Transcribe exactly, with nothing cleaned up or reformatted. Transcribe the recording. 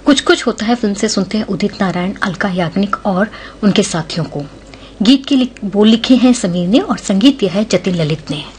कुछ कुछ होता है फिल्म से सुनते हैं उदित नारायण, अलका याग्निक और उनके साथियों को। गीत के बोल लिखे हैं समीर ने और संगीत दिया है जतिन ललित ने।